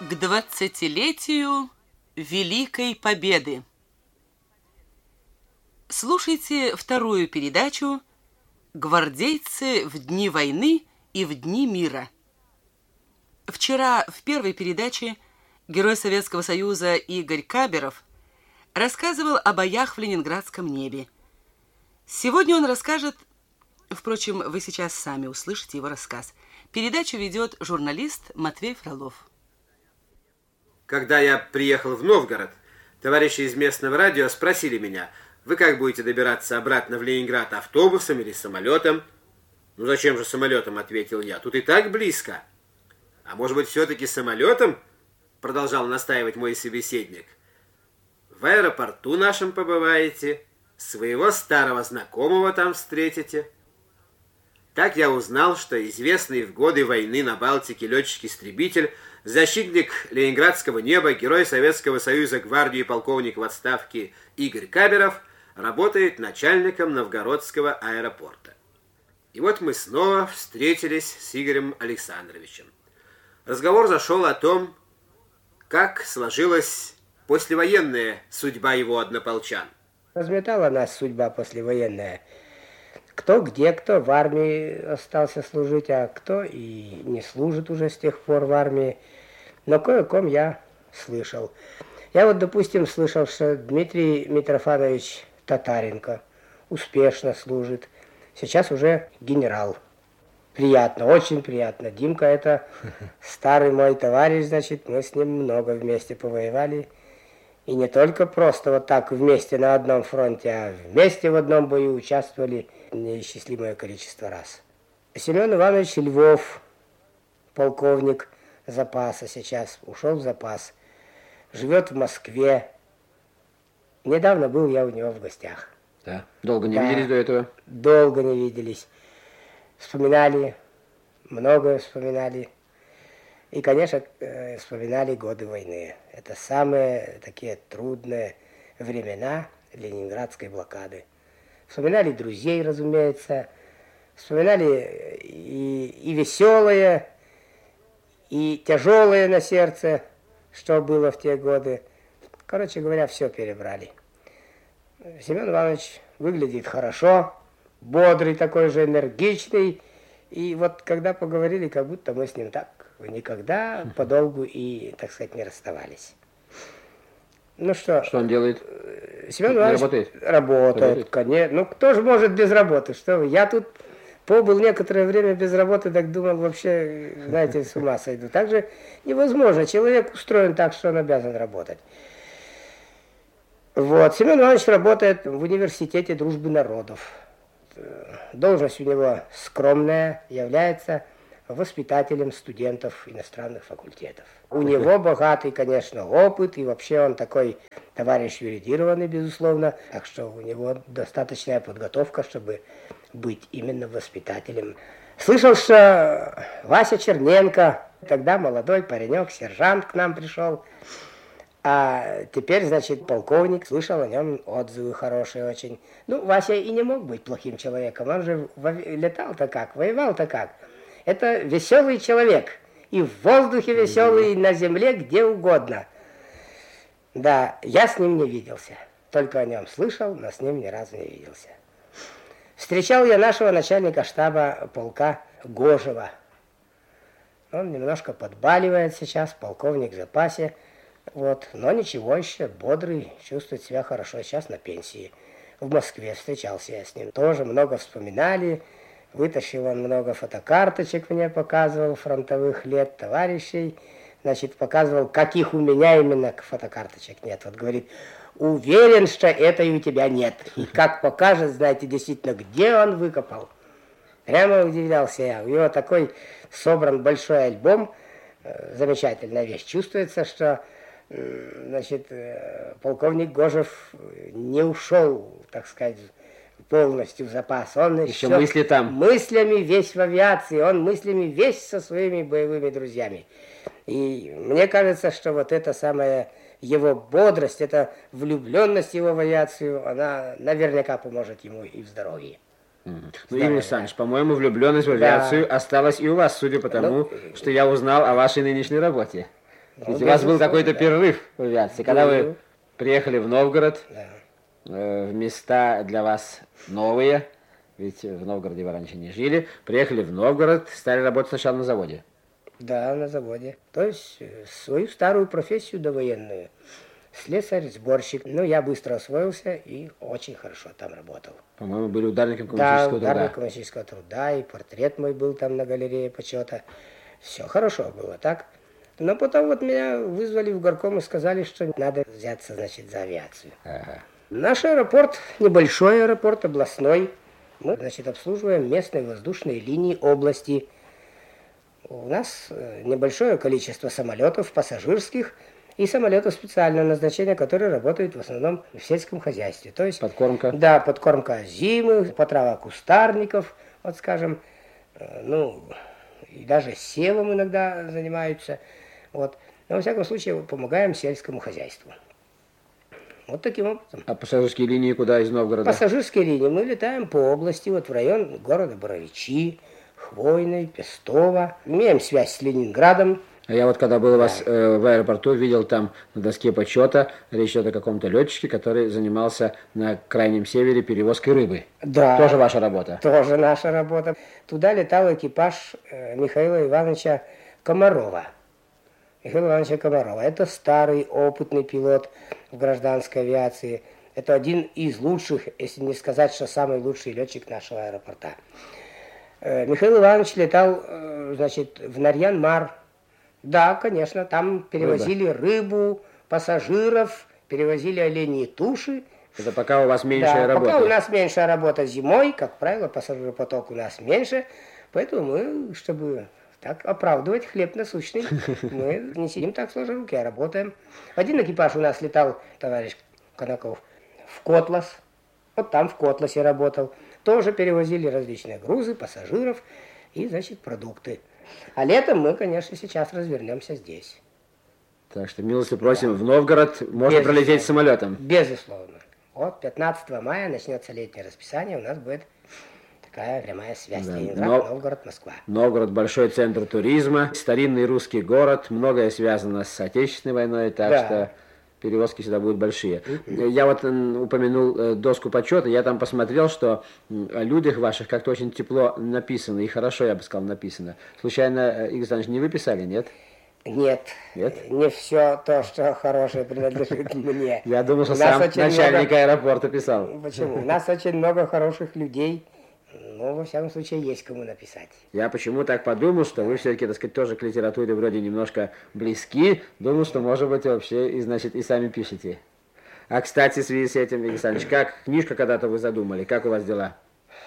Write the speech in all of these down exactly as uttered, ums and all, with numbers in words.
к двадцатилетию Великой Победы. Слушайте вторую передачу «Гвардейцы в дни войны и в дни мира». Вчера в первой передаче герой Советского Союза Игорь Каберов рассказывал о боях в Ленинградском небе. Сегодня он расскажет, впрочем, вы сейчас сами услышите его рассказ. Передачу ведет журналист Матвей Фролов. Когда я приехал в Новгород, товарищи из местного радио спросили меня: вы как будете добираться обратно в Ленинград, автобусом или самолетом? Ну зачем же самолетом, ответил я, тут и так близко. А может быть, все-таки самолетом? Продолжал настаивать мой собеседник. В аэропорту нашем побываете, своего старого знакомого там встретите. Так я узнал, что известный в годы войны на Балтике летчик-истребитель, защитник ленинградского неба, герой Советского Союза гвардии полковник в отставке Игорь Каберов работает начальником Новгородского аэропорта. И вот мы снова встретились с Игорем Александровичем. Разговор зашел о том, как сложилась послевоенная судьба его однополчан. Разметала нас судьба послевоенная. Кто где, кто в армии остался служить, а кто и не служит уже с тех пор в армии. Но кое-ком я слышал. Я вот, допустим, слышал, что Дмитрий Митрофанович Татаренко успешно служит. Сейчас уже генерал. Приятно, очень приятно. Димка это старый мой товарищ, значит, мы с ним много вместе повоевали. И не только просто вот так вместе на одном фронте, а вместе в одном бою участвовали неисчислимое количество раз. Семен Иванович Львов, полковник запаса, сейчас ушел в запас, живет в Москве. Недавно был я у него в гостях. Да? Долго не да, виделись до этого? Долго не виделись. Вспоминали, многое вспоминали. И, конечно, вспоминали годы войны. Это самые такие трудные времена Ленинградской блокады. Вспоминали друзей, разумеется. Вспоминали и, и веселое, и тяжелое на сердце, что было в те годы. Короче говоря, все перебрали. Семен Иванович выглядит хорошо, бодрый такой же, энергичный. И вот когда поговорили, как будто мы с ним так никогда подолгу и, так сказать, не расставались. Ну что? Что он делает? Семен Иванович работает? Работает, работает, конечно. Ну, кто же может без работы? Что вы? Я тут побыл некоторое время без работы, так думал, вообще, знаете, с ума сойду. Так же невозможно. Человек устроен так, что он обязан работать. Вот. Семен Иванович работает в университете дружбы народов. Должность у него скромная, является воспитателем студентов иностранных факультетов. У него богатый, конечно, опыт, и вообще он такой товарищ юридированный, безусловно, так что у него достаточная подготовка, чтобы быть именно воспитателем. Слышал, что Вася Черненко, тогда молодой паренек, сержант к нам пришел, а теперь, значит, полковник, слышал о нем отзывы хорошие очень. Ну, Вася и не мог быть плохим человеком, он же летал-то как, воевал-то как. Это веселый человек. И в воздухе веселый, и на земле, где угодно. Да, я с ним не виделся. Только о нем слышал, но с ним ни разу не виделся. Встречал я нашего начальника штаба полка Гожева. Он немножко подбаливает сейчас, полковник в запасе. Вот, но ничего еще, бодрый, чувствует себя хорошо. Сейчас на пенсии. В Москве встречался я с ним. Тоже много вспоминали. Вытащил он много фотокарточек, мне показывал, фронтовых лет товарищей. Значит, показывал, каких у меня именно фотокарточек нет. Вот говорит, уверен, что этой у тебя нет. И как покажет, знаете, действительно, где он выкопал. Прямо удивлялся я. У него такой собран большой альбом. Замечательная вещь. Чувствуется, что, значит, полковник Гожев не ушел, так сказать, полностью в запас. Он еще, еще мысли там. Мыслями весь в авиации, он мыслями весь со своими боевыми друзьями. И мне кажется, что вот эта самая его бодрость, эта влюбленность его в авиацию, она наверняка поможет ему и в здоровье. Mm-hmm. Ну, Игорь Александрович, по-моему, влюбленность в авиацию да. осталась и у вас, судя по тому, ну, что я узнал о вашей нынешней работе. То есть у вас был какой-то да. перерыв в авиации, когда был. вы приехали в Новгород, да. э, в места для вас новые, ведь в Новгороде вы раньше не жили, приехали в Новгород, стали работать сначала на заводе. Да, на заводе. То есть свою старую профессию довоенную. Слесарь-сборщик. Ну, я быстро освоился и очень хорошо там работал. По-моему, были ударником коммунистического да, труда. Да, ударник коммунистического труда, и портрет мой был там на галерее почета. Все хорошо было, так? Но потом вот меня вызвали в горком и сказали, что надо взяться, значит, за авиацию. Ага. Наш аэропорт, небольшой аэропорт, областной. Мы, значит, обслуживаем местные воздушные линии области. У нас небольшое количество самолетов пассажирских, и самолетов специального назначения, которые работают в основном в сельском хозяйстве. То есть, подкормка? Да, подкормка зимы, потрава кустарников, вот скажем, ну, и даже севом иногда занимаются. Вот. Но, во всяком случае, помогаем сельскому хозяйству. Вот таким образом. А пассажирские линии куда из Новгорода? Пассажирские линии мы летаем по области, вот в район города Боровичи, Хвойный, Пестово. Имеем связь с Ленинградом. А я вот когда был у вас э, в аэропорту, видел там на доске почета, речь идет о каком-то летчике, который занимался на крайнем севере перевозкой рыбы. Да. Тоже ваша работа? Тоже наша работа. Туда летал экипаж э, Михаила Ивановича Комарова. Михаила Ивановича Комарова. Это старый, опытный пилот в гражданской авиации. Это один из лучших, если не сказать, что самый лучший летчик нашего аэропорта. Э, Михаил Иванович летал, э, значит, в Нарьян-Мар. Да, конечно, там перевозили Рыба. рыбу, пассажиров, перевозили оленьи туши. Это пока у вас меньшая да, работа? Пока у нас меньшая работа зимой, как правило, пассажиропоток у нас меньше, поэтому мы, чтобы так оправдывать хлеб насущный, мы не сидим так сложа руки, а работаем. Один экипаж у нас летал, товарищ Конаков, в Котлас, вот там в Котласе работал, тоже перевозили различные грузы, пассажиров и, значит, продукты. А летом мы, конечно, сейчас развернемся здесь. Так что, милости просим, да. в Новгород можно Безусловно. пролететь самолетом. Безусловно. Вот пятнадцатого мая начнется летнее расписание, у нас будет такая прямая связь. Да. Ленинград, Но... Новгород, Москва. Новгород – большой центр туризма, старинный русский город, многое связано с Отечественной войной, так да. что перевозки сюда будут большие. Uh-huh. Я вот упомянул доску почета, я там посмотрел, что о людях ваших как-то очень тепло написано, и хорошо, я бы сказал, написано. Случайно, Игорь Александрович, не вы писали, нет? Нет, нет? Не все то, что хорошее, принадлежит мне. Я думал, что сам начальник аэропорта писал. Почему? У нас очень много хороших людей. Ну, во всяком случае, есть кому написать. Я почему так подумал, что вы все-таки, так сказать, тоже к литературе вроде немножко близки. Думал, что, может быть, вообще, и, значит, и сами пишете. А, кстати, в связи с этим, Игорь Александрович, как книжка когда-то вы задумали? Как у вас дела?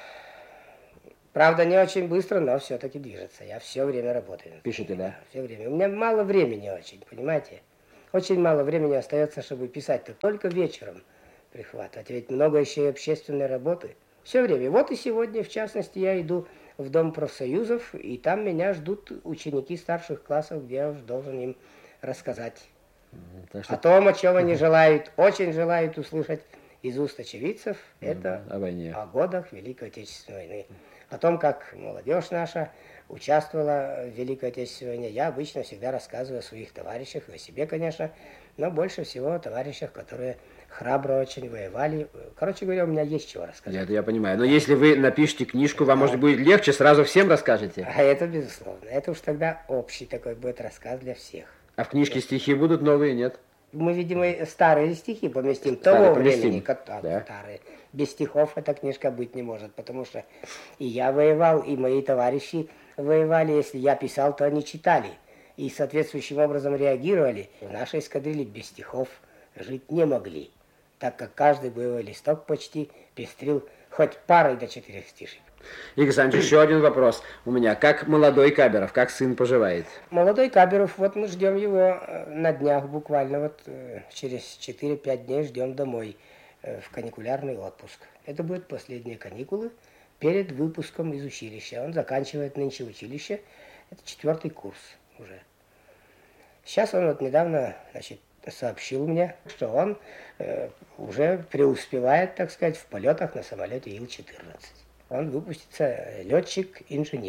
Правда, не очень быстро, но все-таки движется. Я все время работаю. Пишете, да? Все время. У меня мало времени очень, понимаете? Очень мало времени остается, чтобы писать. Только вечером прихватывать. Ведь много еще и общественной работы. Все время. Вот и сегодня, в частности, я иду в Дом профсоюзов, и там меня ждут ученики старших классов, где я уже должен им рассказать mm, что... о том, о чем они желают, очень желают услышать из уст очевидцев. Mm, это о войне, о годах Великой Отечественной войны. О том, как молодежь наша участвовала в Великой Отечественной войне. Я обычно всегда рассказываю о своих товарищах, и о себе, конечно, но больше всего о товарищах, которые храбро очень воевали. Короче говоря, у меня есть чего рассказать. Это я понимаю. Но если вы напишите книжку, вам, может, будет легче, сразу всем расскажете? А это безусловно. Это уж тогда общий такой будет рассказ для всех. А в книжке стихи будут новые, нет? Мы, видимо, старые стихи поместим того времени, как да. старые. Без стихов эта книжка быть не может, потому что и я воевал, и мои товарищи воевали. Если я писал, то они читали. И соответствующим образом реагировали. В нашей эскадрилье без стихов жить не могли, так как каждый боевой листок почти пестрил хоть парой до четырех стишек. Игорь Александрович, еще один вопрос у меня. Как молодой Каберов, как сын поживает? Молодой Каберов, вот мы ждем его на днях буквально, вот через четыре-пять дней ждем домой в каникулярный отпуск. Это будут последние каникулы перед выпуском из училища. Он заканчивает нынче училище, это четвертый курс уже. Сейчас он вот недавно, значит, сообщил мне, что он э, уже преуспевает, так сказать, в полетах на самолете Ил четырнадцать. Он выпустится летчик-инженер.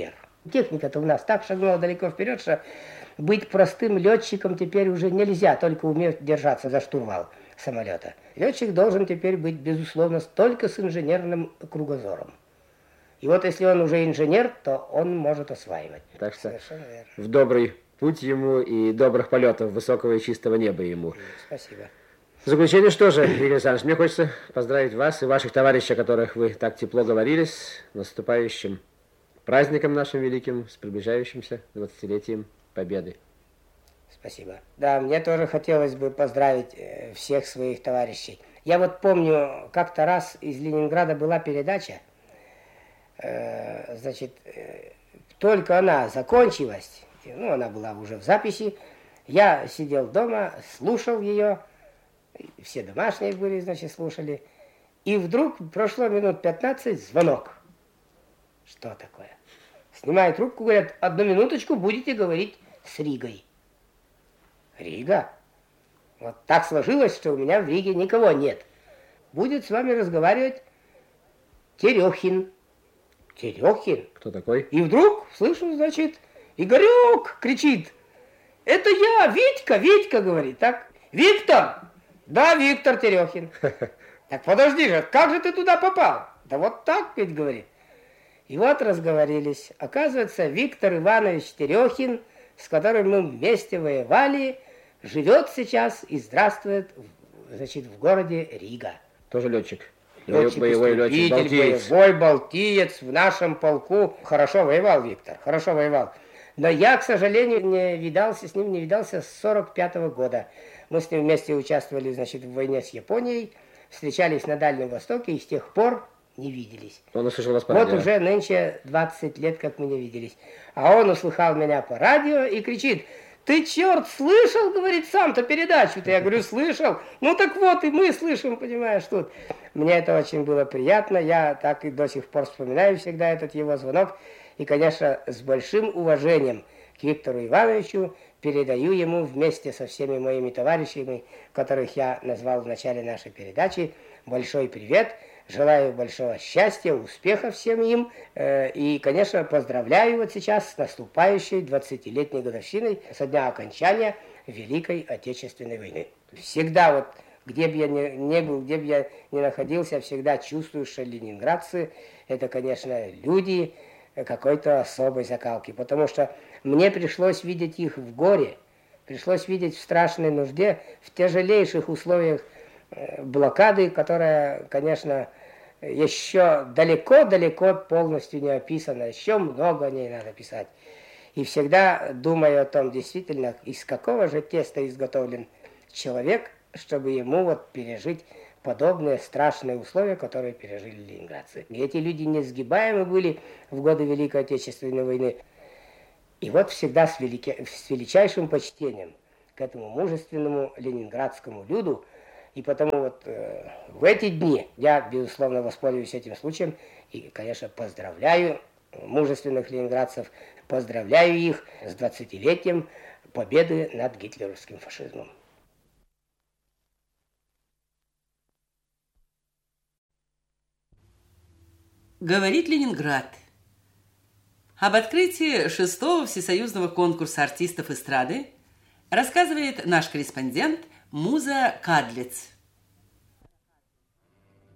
Техника-то у нас так шагнула далеко вперед, что быть простым летчиком теперь уже нельзя, только уметь держаться за штурвал самолета. Летчик должен теперь быть, безусловно, только с инженерным кругозором. И вот если он уже инженер, то он может осваивать. Так что в добрый путь ему и добрых полетов высокого и чистого неба ему. Спасибо. В заключение, что же, Юрий Александрович, мне хочется поздравить вас и ваших товарищей, о которых вы так тепло говорили, с наступающим праздником нашим великим, с приближающимся двадцатилетием Победы. Спасибо. Да, мне тоже хотелось бы поздравить всех своих товарищей. Я вот помню, как-то раз из Ленинграда была передача, э, значит, э, только она закончилась, ну, она была уже в записи, я сидел дома, слушал ее, все домашние были, значит, слушали, и вдруг прошло минут пятнадцать, звонок. Что такое? Снимаю трубку, говорят, одну минуточку, будете говорить с Ригой. Рига? Вот так сложилось, что у меня в Риге никого нет. Будет с вами разговаривать Терехин. Терехин? Кто такой? И вдруг слышу, значит, Игорек кричит. Это я, Витька, Витька, говорит, так? Виктор? Да, Виктор Терехин. Так подожди же, как же ты туда попал? Да вот так ведь, говорит. И вот разговорились. Оказывается, Виктор Иванович Терехин, с которым мы вместе воевали, живет сейчас и здравствует, значит, в городе Рига. Тоже летчик. Летчик, боевой летчик, балтиец. Боевой балтиец в нашем полку. Хорошо воевал Виктор, хорошо воевал. Но я, к сожалению, не видался с ним, не видался с сорок пятого года. Мы с ним вместе участвовали, значит, в войне с Японией, встречались на Дальнем Востоке и с тех пор не виделись. Он услышал вас по Вот радио. уже нынче двадцать лет, как мы не виделись. А он услыхал меня по радио и кричит: ты, черт, слышал, говорит, сам-то передачу-то? Я говорю, слышал. Ну так вот, и мы слышим, понимаешь, тут. Мне это очень было приятно. Я так и до сих пор вспоминаю всегда этот его звонок. И, конечно, с большим уважением к Виктору Ивановичу передаю ему вместе со всеми моими товарищами, которых я назвал в начале нашей передачи, большой привет. Желаю большого счастья, успеха всем им. И, конечно, поздравляю вот сейчас с наступающей двадцатилетней годовщиной со дня окончания Великой Отечественной войны. Всегда вот, где бы я ни, не был, где бы я ни находился, всегда чувствую, что ленинградцы – это, конечно, люди какой-то особой закалки. Потому что мне пришлось видеть их в горе, пришлось видеть в страшной нужде, в тяжелейших условиях блокады, которая, конечно, еще далеко-далеко полностью не описана, еще много о ней надо писать. И всегда думаю о том, действительно, из какого же теста изготовлен человек, чтобы ему вот пережить подобные страшные условия, которые пережили ленинградцы. И эти люди несгибаемы были в годы Великой Отечественной войны. И вот всегда с, велики... с величайшим почтением к этому мужественному ленинградскому люду. И потому вот э, в эти дни я, безусловно, воспользуюсь этим случаем и, конечно, поздравляю мужественных ленинградцев, поздравляю их с двадцатилетием победы над гитлеровским фашизмом. Говорит Ленинград. Об открытии шестого всесоюзного конкурса артистов эстрады рассказывает наш корреспондент Муза Кадлиц.